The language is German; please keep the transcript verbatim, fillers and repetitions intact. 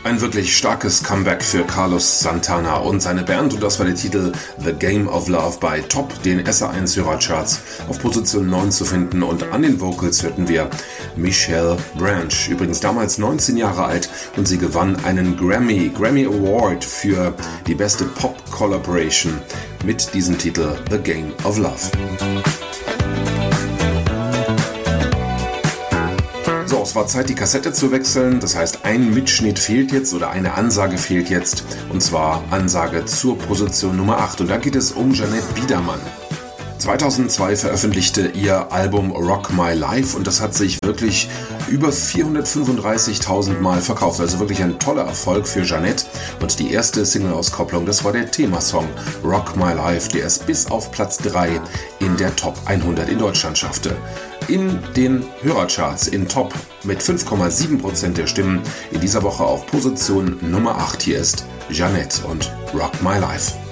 Ein wirklich starkes Comeback für Carlos Santana und seine Band, und das war der Titel The Game of Love bei Top, den S R eins Hörercharts, auf Position neun zu finden, und an den Vocals hörten wir Michelle Branch, übrigens damals neunzehn Jahre alt, und sie gewann einen Grammy, Grammy Award für die beste Pop-Collaboration mit diesem Titel The Game of Love. So, es war Zeit, die Kassette zu wechseln. Das heißt, ein Mitschnitt fehlt jetzt oder eine Ansage fehlt jetzt. Und zwar Ansage zur Position Nummer acht. Und da geht es um Jeanette Biedermann. zweitausendzwei veröffentlichte ihr Album Rock My Life und das hat sich wirklich über vierhundertfünfunddreißigtausend Mal verkauft. Also wirklich ein toller Erfolg für Jeanette. Und die erste Single-Auskopplung, das war der Themasong Rock My Life, der es bis auf Platz drei in der Top hundert in Deutschland schaffte. In den Hörercharts in Top mit fünf Komma sieben Prozent der Stimmen in dieser Woche auf Position Nummer acht. Hier ist Jeanette und Rock My Life.